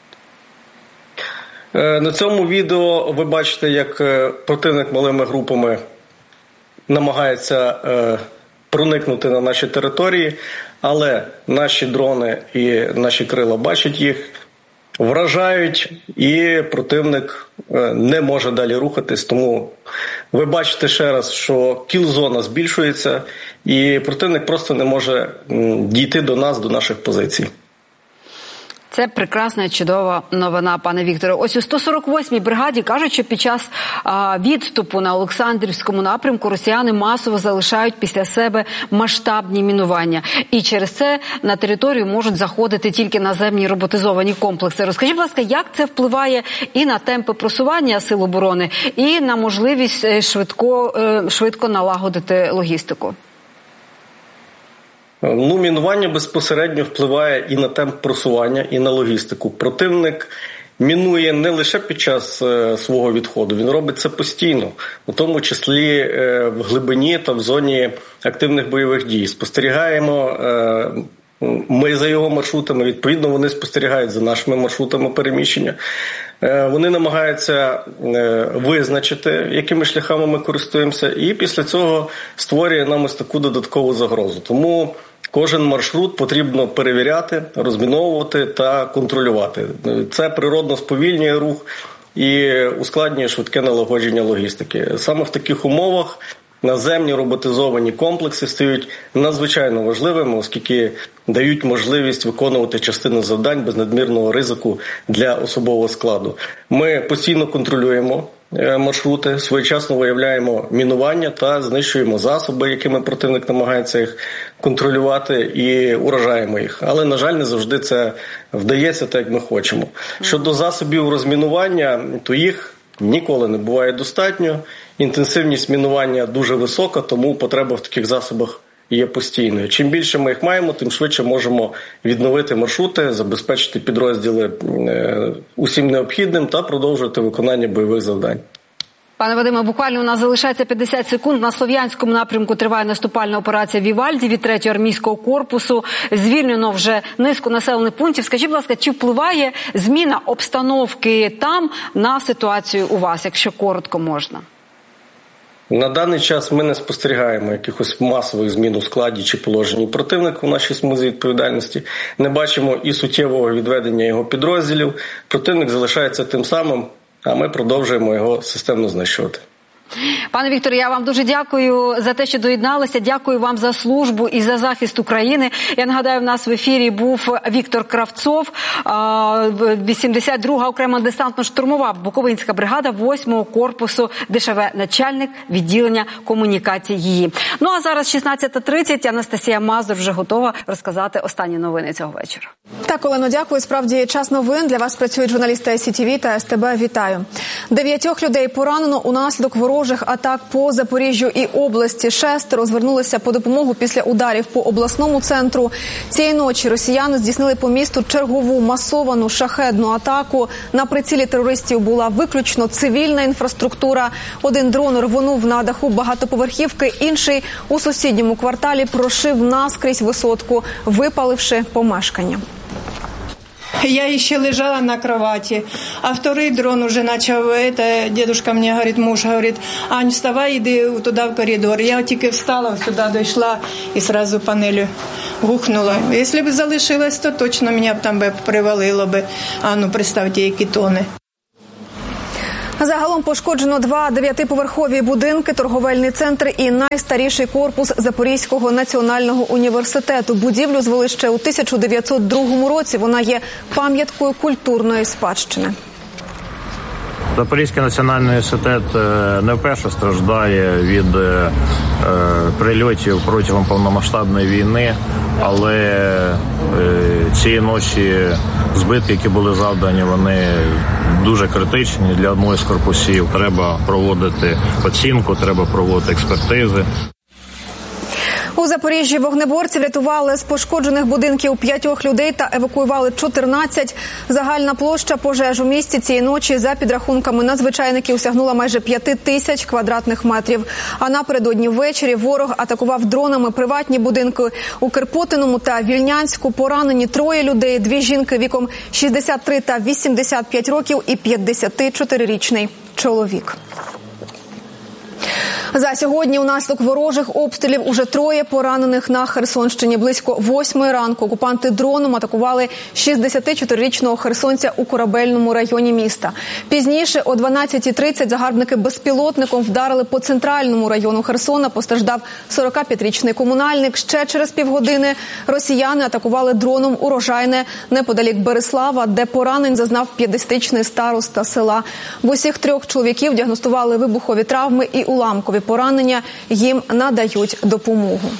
На цьому відео ви бачите, як противник малими групами намагається проникнути на наші території, але наші дрони і наші крила бачать їх, вражають, і противник не може далі рухатись. Тому ви бачите ще раз, що кіл-зона збільшується, і противник просто не може дійти до нас, до наших позицій.
Це прекрасна і чудова новина, пане Вікторе. Ось у сто сорок восьмій бригаді кажуть, що під час а, відступу на Олександрівському напрямку росіяни масово залишають після себе масштабні мінування. І через це на територію можуть заходити тільки наземні роботизовані комплекси. Розкажіть, будь ласка, як це впливає і на темпи просування сил оборони, і на можливість швидко, швидко налагодити логістику?
Ну, мінування безпосередньо впливає і на темп просування, і на логістику. Противник мінує не лише під час е, свого відходу, він робить це постійно, у тому числі е, в глибині та в зоні активних бойових дій. Спостерігаємо е, ми за його маршрутами, відповідно вони спостерігають за нашими маршрутами переміщення. Е, вони намагаються е, визначити, якими шляхами ми користуємося, і після цього створює нам ось таку додаткову загрозу. Тому кожен маршрут потрібно перевіряти, розміновувати та контролювати. Це природно сповільнює рух і ускладнює швидке налагодження логістики. Саме в таких умовах наземні роботизовані комплекси стають надзвичайно важливими, оскільки дають можливість виконувати частину завдань без надмірного ризику для особового складу. Ми постійно контролюємо маршрути, своєчасно виявляємо мінування та знищуємо засоби, якими противник намагається їх контролювати, і уражаємо їх. Але, на жаль, не завжди це вдається так, як ми хочемо. Щодо засобів розмінування, то їх ніколи не буває достатньо. Інтенсивність мінування дуже висока, тому потреба в таких засобах є постійною. Чим більше ми їх маємо, тим швидше можемо відновити маршрути, забезпечити підрозділи усім необхідним та продовжувати виконання бойових завдань.
Пане Вадиме, буквально у нас залишається п'ятдесят секунд. На Слов'янському напрямку триває наступальна операція «Вівальді» від третього армійського корпусу. Звільнено вже низку населених пунктів. Скажіть, будь ласка, чи впливає зміна обстановки там на ситуацію у вас, якщо коротко можна?
На даний час ми не спостерігаємо якихось масових змін у складі чи положенні противника у нашій смузі відповідальності. Не бачимо і суттєвого відведення його підрозділів. Противник залишається тим самим, а ми продовжуємо його системно знищувати.
Пане Вікторе, я вам дуже дякую за те, що доєдналися. Дякую вам за службу і за захист України. Я нагадаю, в нас в ефірі був Віктор Кравцов, вісімдесят друга окрема десантно-штурмова Буковинська бригада восьмого корпусу ДШВ, начальник відділення комунікацій її. Ну а зараз шістнадцята тридцять, Анастасія Мазур вже готова розказати останні новини цього вечора.
Так, Олено, дякую. Справді, час новин. Для вас працюють журналісти ай сі ті ві та ес те бе. Вітаю. Дев'ятьох людей поранено унаслідок ворожих атак по Запоріжжю і області. Шестеро звернулися по допомогу після ударів по обласному центру. Цієї ночі росіяни здійснили по місту чергову масовану шахедну атаку. На прицілі терористів була виключно цивільна інфраструктура. Один дрон рвонув на даху багатоповерхівки, інший у сусідньому кварталі прошив наскрізь висотку, випаливши помешкання.
Я еще лежала на кровати, а второй дрон уже начал, это дедушка мне говорит, муж говорит, Ань, вставай, иди туда в коридор. Я тільки встала, сюда дійшла і сразу панелью гухнула. Если бы залишилась, то точно меня там бы привалило бы. А ну, представьте, які тони.
Загалом пошкоджено два дев'ятиповерхові будинки, торговельний центр і найстаріший корпус Запорізького національного університету. Будівлю звели ще у тисяча дев'ятсот другому році. Вона є пам'яткою культурної спадщини.
Запорізький національний університет не вперше страждає від прильотів протягом повномасштабної війни, але цієї ночі збитки, які були завдані, вони дуже критичні для одного з корпусів. Треба проводити оцінку, треба проводити експертизи.
У Запоріжжі вогнеборці врятували з пошкоджених будинків п'ятьох людей та евакуювали чотирнадцять. Загальна площа пожеж у місті цієї ночі за підрахунками надзвичайників сягнула майже п'яти тисяч квадратних метрів. А напередодні ввечері ворог атакував дронами приватні будинки у Кирпотиному та Вільнянську. Поранені троє людей, дві жінки віком шістдесят три та вісімдесят п'ять років і п'ятдесятичотирирічний чоловік. За сьогодні унаслідок ворожих обстрілів уже троє поранених на Херсонщині. Близько восьмої ранку окупанти дроном атакували шістдесятичотирирічного херсонця у Корабельному районі міста. Пізніше о дванадцятій тридцять загарбники безпілотником вдарили по центральному району Херсона. Постраждав сорокап'ятирічний комунальник. Ще через півгодини росіяни атакували дроном Урожайне неподалік Берислава, де поранень зазнав п'ятдесятирічний староста села. В усіх трьох чоловіків діагностували вибухові травми і уламкові поранення, їм надають допомогу.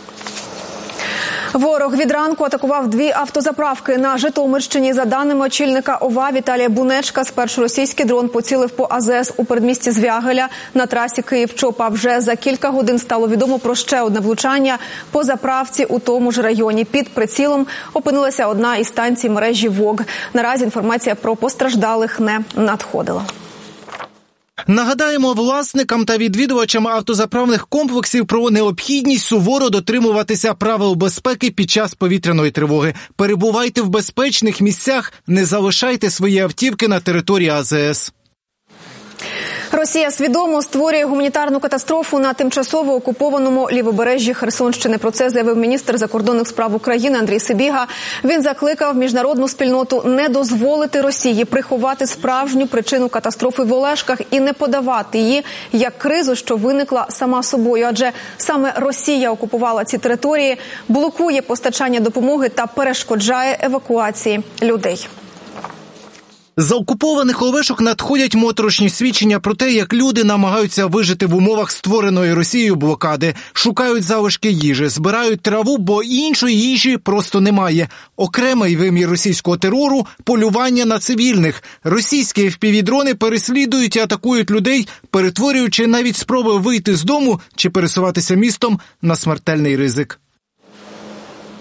Ворог від ранку атакував дві автозаправки на Житомирщині. За даними очільника ОВА Віталія Бунечка, спершу російський дрон поцілив по а зе ес у передмісті Звягеля на трасі Київ-Чоп. А вже за кілька годин стало відомо про ще одне влучання по заправці у тому ж районі. Під прицілом опинилася одна із станцій мережі ВОГ. Наразі інформація про постраждалих не надходила.
Нагадаємо власникам та відвідувачам автозаправних комплексів про необхідність суворо дотримуватися правил безпеки під час повітряної тривоги. Перебувайте в безпечних місцях, не залишайте свої автівки на території а зе ес.
Росія свідомо створює гуманітарну катастрофу на тимчасово окупованому лівобережжі Херсонщини. Про це заявив міністр закордонних справ України Андрій Сибіга. Він закликав міжнародну спільноту не дозволити Росії приховати справжню причину катастрофи в Олешках і не подавати її як кризу, що виникла сама собою. Адже саме Росія окупувала ці території, блокує постачання допомоги та перешкоджає евакуації людей.
З окупованих Олешок надходять моторошні свідчення про те, як люди намагаються вижити в умовах створеної Росією блокади. Шукають залишки їжі, збирають траву, бо іншої їжі просто немає. Окремий вимір російського терору – полювання на цивільних. Російські еф пі ві-дрони переслідують і атакують людей, перетворюючи навіть спроби вийти з дому чи пересуватися містом на смертельний ризик.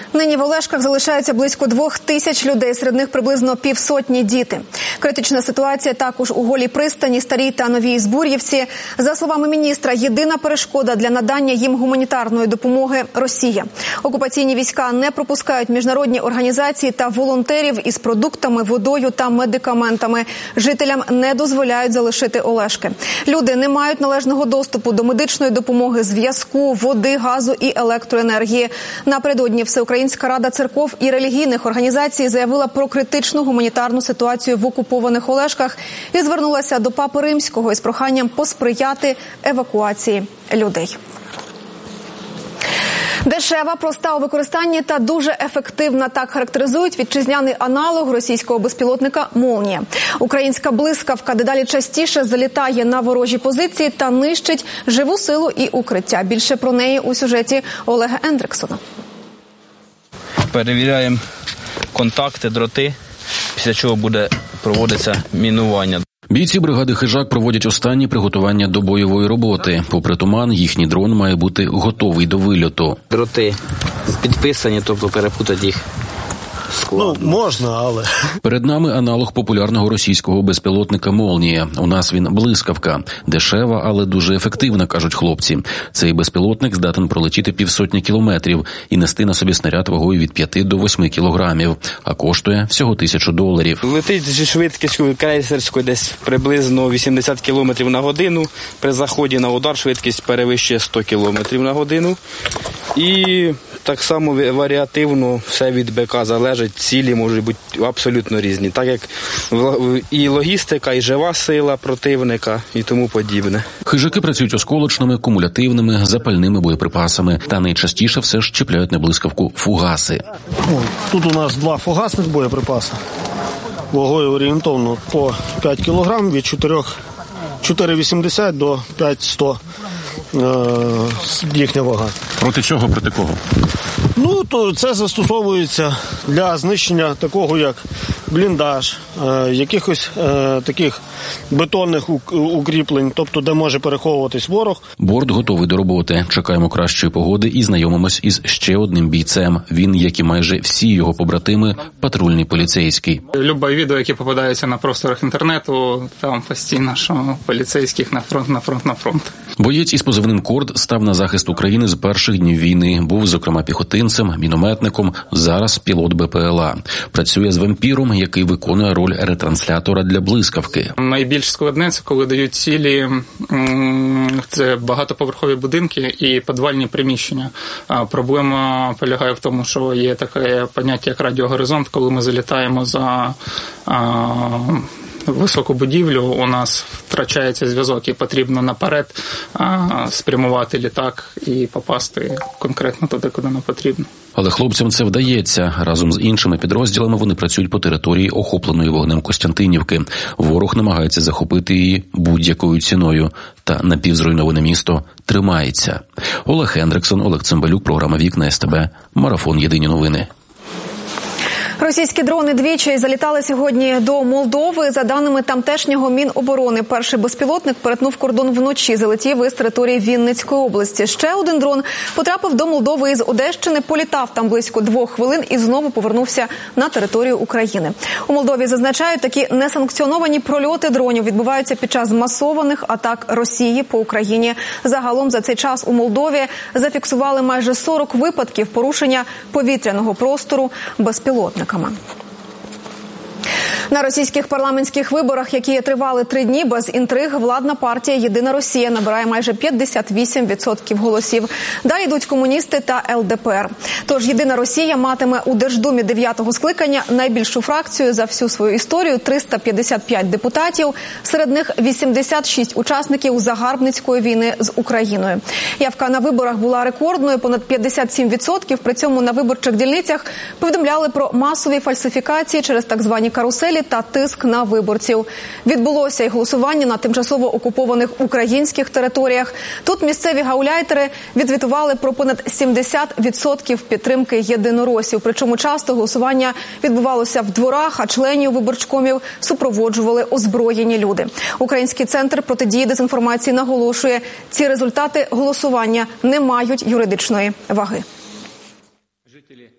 Нині в Олешках залишаються близько двох тисяч людей, серед них приблизно півсотні діти. Критична ситуація також у Голій пристані, Старій та Новій Збур'ївці. За словами міністра, єдина перешкода для надання їм гуманітарної допомоги – Росія. Окупаційні війська не пропускають міжнародні організації та волонтерів із продуктами, водою та медикаментами. Жителям не дозволяють залишити Олешки. Люди не мають належного доступу до медичної допомоги, зв'язку, води, газу і електроенергії. Напередодні Всеукраїнська рада церков і релігійних організацій заявила про критичну гуманітарну ситуацію в окупованих Олешках і звернулася до Папи Римського із проханням посприяти евакуації людей. Дешева, проста у використанні та дуже ефективна – так характеризують вітчизняний аналог російського безпілотника «Молнія». Українська блискавка дедалі частіше залітає на ворожі позиції та нищить живу силу і укриття. Більше про неї у сюжеті Олега Ендриксона.
Перевіряємо контакти, дроти, після чого буде проводитися мінування.
Бійці бригади «Хижак» проводять останні приготування до бойової роботи. Попри туман, їхній дрон має бути готовий до вильоту.
Дроти підписані, тобто перепутати їх складно.
Ну, можна, але... Перед нами аналог популярного російського безпілотника «Молнія». У нас він блискавка. Дешева, але дуже ефективна, кажуть хлопці. Цей безпілотник здатен пролетіти півсотні кілометрів і нести на собі снаряд вагою від п'яти до восьми кілограмів, а коштує всього тисячу доларів.
Летить зі швидкістю крейсерською десь приблизно вісімдесят кілометрів на годину. При заході на удар швидкість перевищує сто кілометрів на годину. І так само варіативно все від БК залежить, цілі можуть бути абсолютно різні, так як і логістика, і жива сила противника, і тому подібне.
Хижаки працюють осколочними, кумулятивними, запальними боєприпасами, та найчастіше все ж чіпляють на блискавку фугаси.
Тут у нас два фугасних боєприпаси, вагою орієнтовно по п'ять кілограм, від чотири вісімдесят до п'ять сто. Їхня вага.
Проти чого, проти кого?
Ну, то це застосовується для знищення такого, як бліндаж, е, якихось е, таких бетонних укріплень, тобто де може переховуватись ворог.
Борт готовий до роботи. Чекаємо кращої погоди і знайомимось із ще одним бійцем. Він, як і майже всі його побратими, патрульний поліцейський.
Любе відео, яке попадається на просторах інтернету, там постійно, що поліцейських на фронт, на фронт, на фронт.
Боєць із позивним «Корд» став на захист України з перших днів війни. Був, зокрема, піхотинцем, мінометником, зараз пілот БПЛА. Працює з вампіром, який виконує роль ретранслятора для блискавки.
Найбільш складне – це коли дають цілі, це багатоповерхові будинки і підвальні приміщення. Проблема полягає в тому, що є таке поняття, як радіогоризонт, коли ми залітаємо за високу будівлю, у нас втрачається зв'язок і потрібно наперед а, спрямувати літак і попасти конкретно туди, куди нам потрібно.
Але хлопцям це вдається. Разом з іншими підрозділами вони працюють по території, охопленої вогнем Костянтинівки. Ворог намагається захопити її будь-якою ціною. Та напівзруйноване місто тримається. Олег Ендриксон, Олег Цимбалюк, програма «Вікна СТБ», Марафон «Єдині новини».
Російські дрони двічі залітали сьогодні до Молдови. За даними тамтешнього Міноборони, перший безпілотник перетнув кордон вночі, залетів із території Вінницької області. Ще один дрон потрапив до Молдови із Одещини, політав там близько двох хвилин і знову повернувся на територію України. У Молдові зазначають, такі несанкціоновані прольоти дронів відбуваються під час масованих атак Росії по Україні. Загалом за цей час у Молдові зафіксували майже сорок випадків порушення повітряного простору безпілотниками. На російських парламентських виборах, які тривали три дні без інтриг, владна партія «Єдина Росія» набирає майже п'ятдесят вісім відсотків голосів. Далі йдуть комуністи та ел де пе ер. Тож «Єдина Росія» матиме у Держдумі дев'ятого скликання найбільшу фракцію за всю свою історію – триста п'ятдесят п'ять депутатів. Серед них вісімдесят шість учасників загарбницької війни з Україною. Явка на виборах була рекордною – понад п'ятдесят сім відсотків. При цьому на виборчих дільницях повідомляли про масові фальсифікації через так звані каруселі та тиск на виборців. Відбулося й голосування на тимчасово окупованих українських територіях. Тут місцеві гауляйтери відзвітували про понад сімдесят відсотків підтримки єдиноросів. Причому часто голосування відбувалося в дворах, а членів виборчкомів супроводжували озброєні люди. Український центр протидії дезінформації наголошує, ці результати голосування не мають юридичної ваги.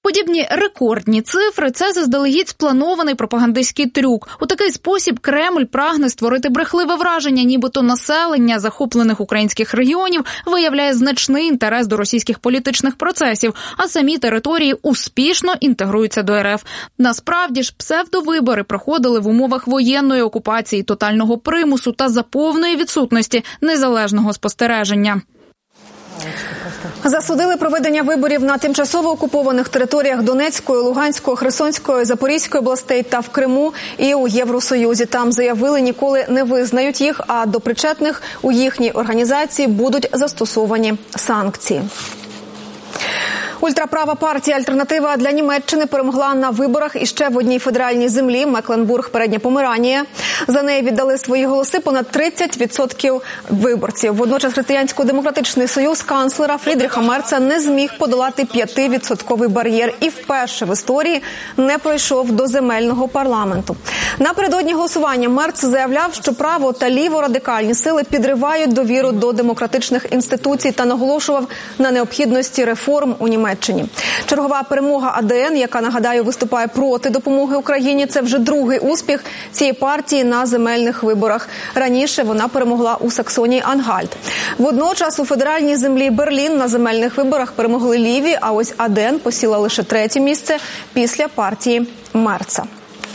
Подібні рекордні цифри – це заздалегідь спланований пропагандистський трюк. У такий спосіб Кремль прагне створити брехливе враження, нібито населення захоплених українських регіонів виявляє значний інтерес до російських політичних процесів, а самі території успішно інтегруються до РФ. Насправді ж, псевдовибори проходили в умовах воєнної окупації, тотального примусу та за повної відсутності незалежного спостереження.
Засудили проведення виборів на тимчасово окупованих територіях Донецької, Луганської, Херсонської, Запорізької областей та в Криму і у Євросоюзі. Там заявили, ніколи не визнають їх, а до причетних у їхній організації будуть застосовані санкції. Ультраправа партія «Альтернатива для Німеччини» перемогла на виборах іще в одній федеральній землі – Мекленбург, Передня Померанія. За неї віддали свої голоси понад тридцять відсотків виборців. Водночас Християнсько-демократичний союз канцлера Фрідріха Мерца не зміг подолати п'ятивідсотковий бар'єр і вперше в історії не пройшов до земельного парламенту. Напередодні голосування Мерц заявляв, що право та ліворадикальні сили підривають довіру до демократичних інституцій та наголошував на необхідності реформ у Німеччині. Чергова перемога АДН, яка, нагадаю, виступає проти допомоги Україні, це вже другий успіх цієї партії на земельних виборах. Раніше вона перемогла у Саксонії-Ангальт. Водночас у федеральній землі Берлін на земельних виборах перемогли ліві, а ось АДН посіла лише третє місце після партії Мерца.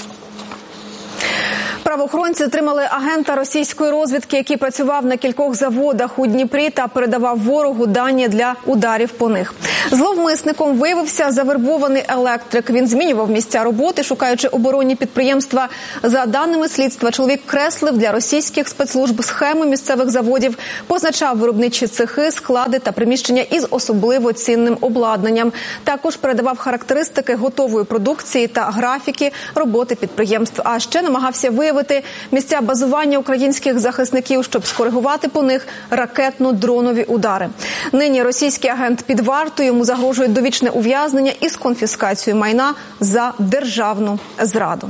Правоохоронці затримали агента російської розвідки, який працював на кількох заводах у Дніпрі та передавав ворогу дані для ударів по них. Зловмисником виявився завербований електрик. Він змінював місця роботи, шукаючи оборонні підприємства. За даними слідства, чоловік креслив для російських спецслужб схеми місцевих заводів, позначав виробничі цехи, склади та приміщення із особливо цінним обладнанням. Також передавав характеристики готової продукції та графіки роботи підприємств. А ще намагався виявити місця базування українських захисників, щоб скоригувати по них ракетно-дронові удари. Нині російський агент під вартою, йому загрожує довічне ув'язнення із конфіскацією майна за державну зраду.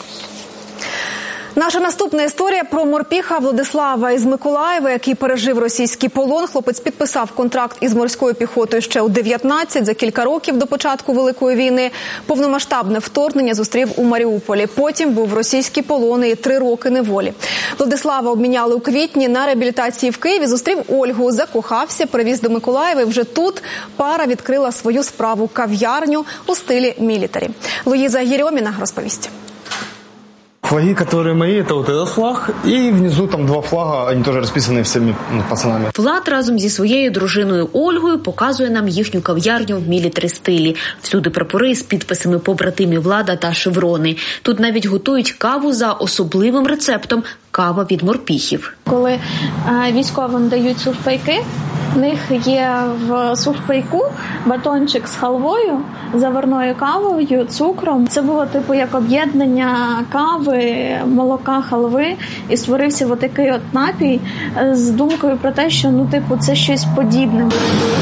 Наша наступна історія про морпіха Владислава із Миколаєва, який пережив російський полон. Хлопець підписав контракт із морською піхотою ще у дев'ятнадцять, за кілька років до початку Великої війни. Повномасштабне вторгнення зустрів у Маріуполі. Потім був в російській полоні і три роки неволі. Владислава обміняли у квітні на реабілітації в Києві. Зустрів Ольгу, закохався, привіз до Миколаєва. І вже тут пара відкрила свою справу – кав'ярню у стилі мілітарі. Луїза Єрьоміна розповість.
Флаги, которые мои, это вот этот флаг, и внизу там два флага, они тоже расписаны всеми ну, пацанами.
Влад разом зі своєю дружиною Ольгою показує нам їхню кав'ярню в мілітарі стилі. Всюди прапори з підписами побратимів Влада та шеврони. Тут навіть готують каву за особливим рецептом – кава від морпіхів.
Коли е, військовим дають сувпайки, в них є в сувпайку батончик з халвою, заварною кавою, цукром. Це було типу як об'єднання кави, молока, халви. І створився отакий от напій з думкою про те, що ну типу це щось подібне.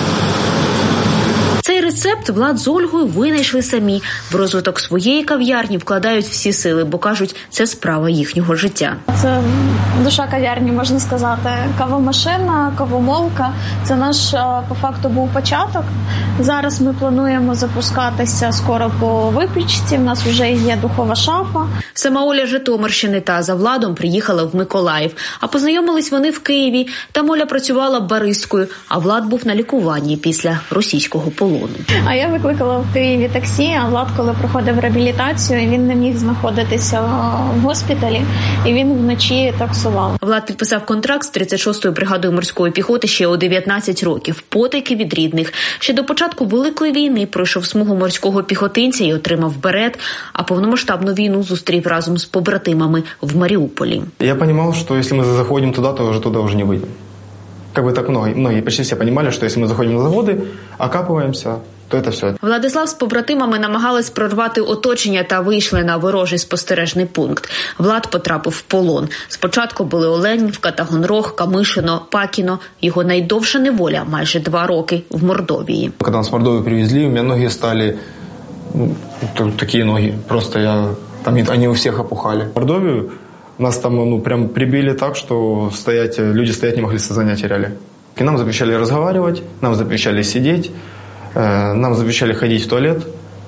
Цей рецепт Влад з Ольгою винайшли самі. В розвиток своєї кав'ярні вкладають всі сили, бо кажуть, це справа їхнього життя.
Це душа кав'ярні, можна сказати. Кавомашина, кавомолка. Це наш, по факту, був початок. Зараз ми плануємо запускатися скоро по випічці. У нас вже є духова шафа.
Сама Оля з Житомирщини та за Владом приїхала в Миколаїв. А познайомились вони в Києві. Там Оля працювала баристкою, а Влад був на лікуванні після російського полону.
А я викликала в Києві таксі, а Влад, коли проходив реабілітацію, він не міг знаходитися в госпіталі, і він вночі таксував.
Влад підписав контракт з тридцять шостою бригадою морської піхоти ще у дев'ятнадцять років, потайки від рідних. Ще до початку Великої війни пройшов смугу морського піхотинця і отримав берет, а повномасштабну війну зустрів разом з побратимами в Маріуполі.
Я розумів, що якщо ми заходимо туди, то вже туди вже не вийдемо. Как бы так многие, многие, почти все понимали, что если мы заходим на заводы, окапываемся, то это все.
Владислав з побратимами намагались прорвати оточення та вийшли на ворожий спостережний пункт. Влад потрапив в полон. Спочатку були Оленівка, Таганрог, Камишино, Пакіно. Його найдовша неволя – майже два роки в Мордовії.
Коли нас в Мордовію привезли, у мене ноги стали, ну, такі ноги, просто я, там вони у всіх опухали. В Мордовію нас там ну, прям прибили так, что стоять, люди стоять не могли, сознание теряли. И нам запрещали разговаривать, нам запрещали сидеть, э, нам запрещали ходить в туалет.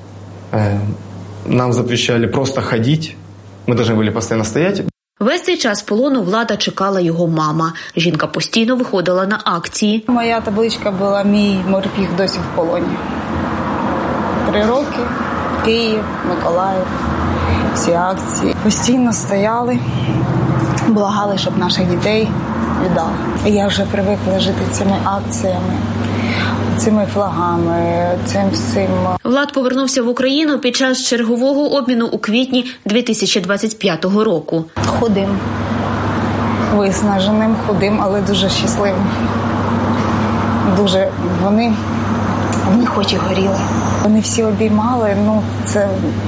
Нам запрещали просто ходить, ми повинні були постійно стояти.
Весь цей час полону Влада чекала його мама. Жінка постійно виходила на акції.
Моя табличка була «Мій морпіг досі в полоні». Три роки, Київ, Миколаїв, всі акції. Постійно стояли, благали, щоб наших дітей віддали. Я вже привикла жити цими акціями, цими флагами, цим всім.
Влад повернувся в Україну під час чергового обміну у квітні дві тисячі двадцять п'ятого року.
Худим, виснаженим, худим, але дуже щасливим. Дуже вони, вони хоч і горіли. Вони всі обіймали, ну це,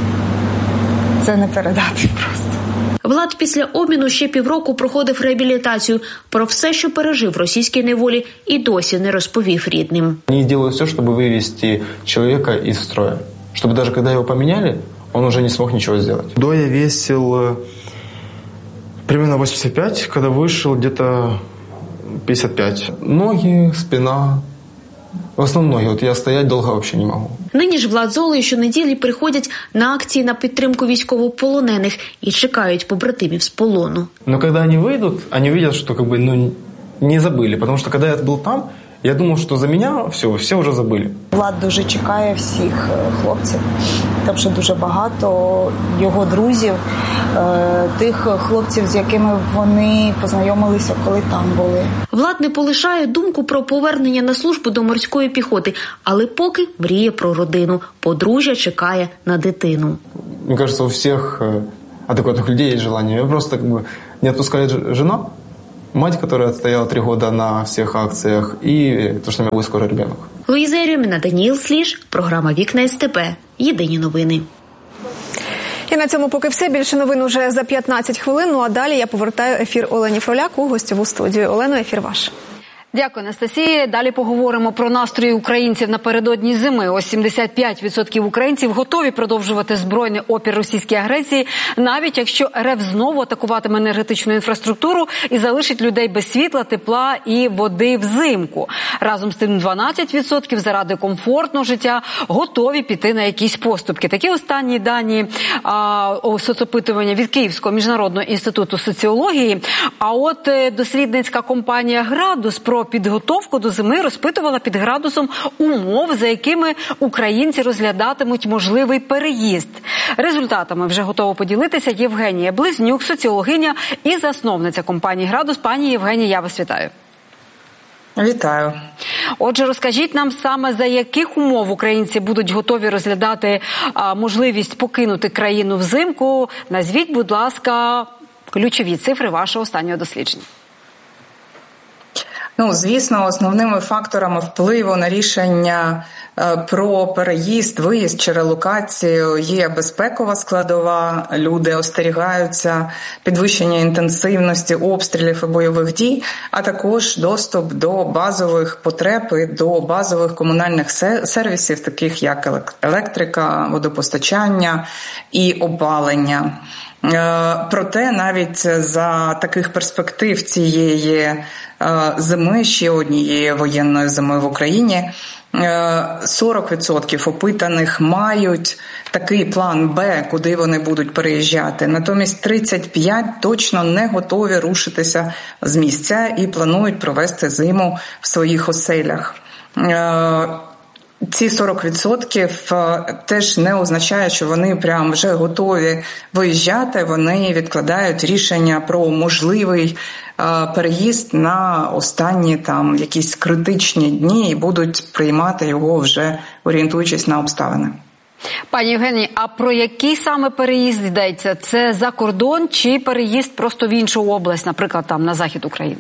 це не передати просто.
Влад після обміну ще півроку проходив реабілітацію. Про все, що пережив в російській неволі, і досі не розповів рідним.
Вони роблять все, щоб вивести чоловіка із строю. Щоб навіть коли його поміняли, він вже не змог нічого зробити. До я весив примерно вісімдесят п'ять, коли вийшов десь п'ятдесят п'ять. Ноги, спина. В основному ноги. От я стояти довго взагалі не можу.
Нині ж Влад з Олею щонеділі приходять на акції на підтримку військовополонених і чекають побратимів з полону.
Но коли вони вийдуть, вони бачать, що как бы, ну, не забыли. Тому що коли я був там, я думав, що за мене все, всі вже забыли.
Влад дуже чекає всіх хлопців. Там ще дуже багато його друзів, тих хлопців, з якими вони познайомилися, коли там були.
Влад не полишає думку про повернення на службу до морської піхоти, але поки мріє про родину. Подружжя чекає на дитину.
Мені кажется, у всіх адекватних людей є бажання. Я просто как бы, не відпускає жена, мать, которая отстояла три года на всіх акціях, і то, що у мене буде скоро ребенок.
Луїза Єрьоміна, Даніїл Сліж, програма «Вікна СТБ». Єдині новини.
І на цьому поки все. Більше новин уже за п'ятнадцять хвилин. Ну а далі я повертаю ефір Олені Фроляк у гостьову студію. Олено, ефір ваш.
Дякую, Анастасія. Далі поговоримо про настрої українців напередодні зими. Ось сімдесят п'ять відсотків українців готові продовжувати збройний опір російській агресії, навіть якщо РФ знову атакуватиме енергетичну інфраструктуру і залишить людей без світла, тепла і води взимку. Разом з тим дванадцять відсотків заради комфортного життя готові піти на якісь поступки. Такі останні дані а, соцопитування від Київського міжнародного інституту соціології. А от дослідницька компанія «Градус» про підготовку до зими розпитувала під градусом умов, за якими українці розглядатимуть можливий переїзд. Результатами вже готова поділитися Євгенія Близнюк, соціологиня і засновниця компанії «Градус». Пані Євгенія, я вас вітаю.
Вітаю.
Отже, розкажіть нам саме, за яких умов українці будуть готові розглядати а, можливість покинути країну взимку. Назвіть, будь ласка, ключові цифри вашого останнього дослідження.
Ну, звісно, основними факторами впливу на рішення про переїзд, виїзд чи релокацію є безпекова складова, люди остерігаються підвищення інтенсивності обстрілів і бойових дій, а також доступ до базових потреб і до базових комунальних сервісів, таких як електрика, водопостачання і опалення. Проте навіть за таких перспектив цієї зими, ще однієї воєнної зими в Україні, сорок відсотків опитаних мають такий план Б, куди вони будуть переїжджати. Натомість тридцять п'ять відсотків точно не готові рушитися з місця і планують провести зиму в своїх оселях. Ці сорок відсотків теж не означає, що вони прям вже готові виїжджати, вони відкладають рішення про можливий переїзд на останні там якісь критичні дні і будуть приймати його вже орієнтуючись на обставини.
Пані Євгенії, а про який саме переїзд йдеться? Це за кордон чи переїзд просто в іншу область, наприклад, там на захід України?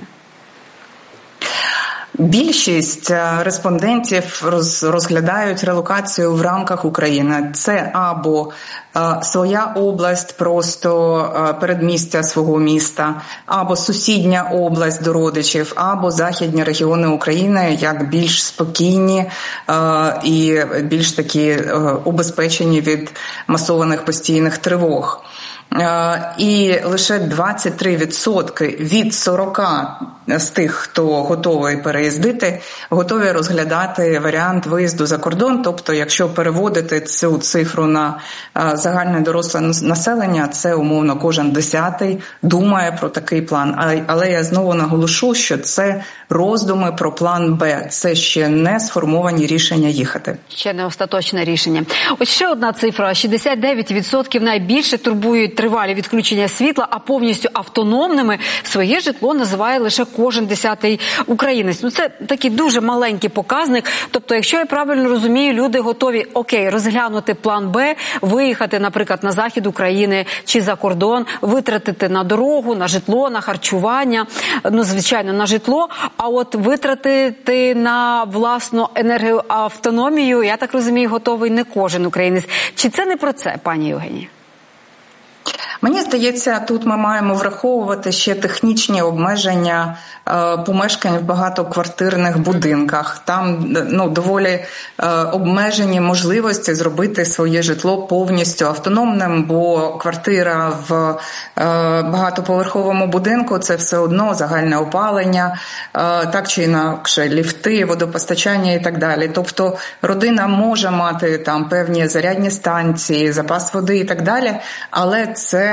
Більшість респондентів розглядають релокацію в рамках України. Це або своя область, просто передмістя свого міста, або сусідня область до родичів, або західні регіони України, як більш спокійні і більш такі убезпечені від масованих постійних тривог. І лише двадцять три відсотки від сорока з тих, хто готовий переїздити, готові розглядати варіант виїзду за кордон. Тобто, якщо переводити цю цифру на загальне доросле населення, це умовно кожен десятий думає про такий план. Але я знову наголошу, що це роздуми про план Б. Це ще не сформовані рішення їхати.
Ще не остаточне рішення. Ось ще одна цифра. шістдесят дев'ять відсотків найбільше турбують тривалі відключення світла, а повністю автономними своє житло називає лише кожен десятий українець. Ну це такий дуже маленький показник. Тобто, якщо я правильно розумію, люди готові, окей, розглянути план Б, виїхати, наприклад, на захід України чи за кордон, витратити на дорогу, на житло, на харчування, ну, звичайно, на житло, а от витратити на власну енергоавтономію, я так розумію, готовий не кожен українець. Чи це не про це, пані Євгенія?
Мені здається, тут ми маємо враховувати ще технічні обмеження е, помешкань в багатоквартирних будинках. Там ну, доволі е, обмежені можливості зробити своє житло повністю автономним, бо квартира в е, багатоповерховому будинку – це все одно загальне опалення, е, так чи інакше ліфти, водопостачання і так далі. Тобто родина може мати там певні зарядні станції, запас води і так далі, але це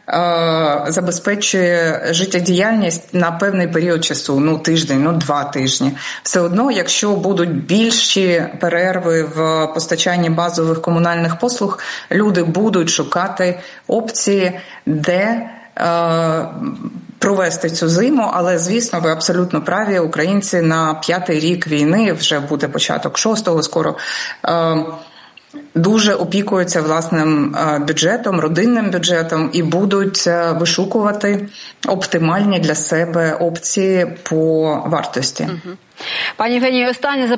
забезпечує життєдіяльність на певний період часу, ну тиждень, ну два тижні. Все одно, якщо будуть більші перерви в постачанні базових комунальних послуг, люди будуть шукати опції, де е, провести цю зиму, але, звісно, ви абсолютно праві, українці на п'ятий рік війни, вже буде початок шостого скоро, е, дуже опікуються власним бюджетом, родинним бюджетом і будуть вишукувати оптимальні для себе опції по вартості.
Угу. Пані Євгенія, останнє запитання.